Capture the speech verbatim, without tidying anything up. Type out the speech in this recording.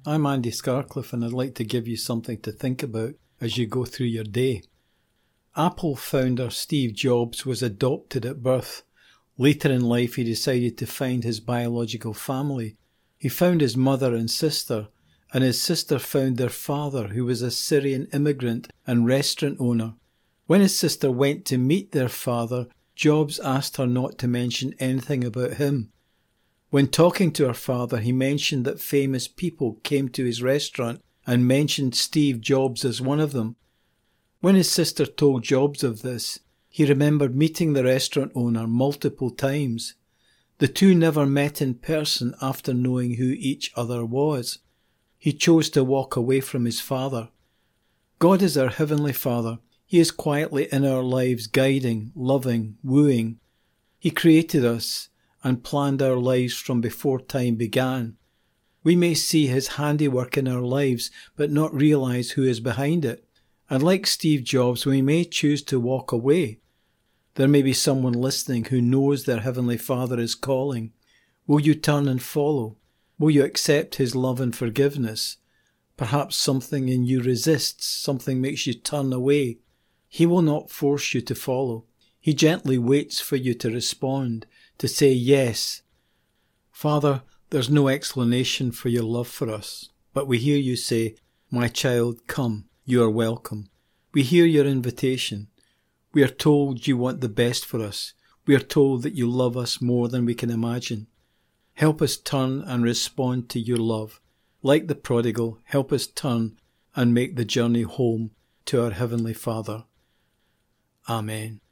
I'm Andy Scarcliffe, and I'd like to give you something to think about as you go through your day. Apple founder Steve Jobs was adopted at birth. Later in life, he decided to find his biological family. He found his mother and sister, and his sister found their father, who was a Syrian immigrant and restaurant owner. When his sister went to meet their father, Jobs asked her not to mention anything about him. When talking to her father, he mentioned that famous people came to his restaurant and mentioned Steve Jobs as one of them. When his sister told Jobs of this, he remembered meeting the restaurant owner multiple times. The two never met in person after knowing who each other was. He chose to walk away from his father. God is our Heavenly Father. He is quietly in our lives, guiding, loving, wooing. He created us and planned our lives from before time began. We may see his handiwork in our lives, but not realize who is behind it. And like Steve Jobs, we may choose to walk away. There may be someone listening who knows their Heavenly Father is calling. Will you turn and follow? Will you accept his love and forgiveness? Perhaps something in you resists, something makes you turn away. He will not force you to follow. He gently waits for you to respond, to say yes. Father, there's no explanation for your love for us, but we hear you say, "My child, come. You are welcome." We hear your invitation. We are told you want the best for us. We are told that you love us more than we can imagine. Help us turn and respond to your love. Like the prodigal, help us turn and make the journey home to our Heavenly Father. Amen.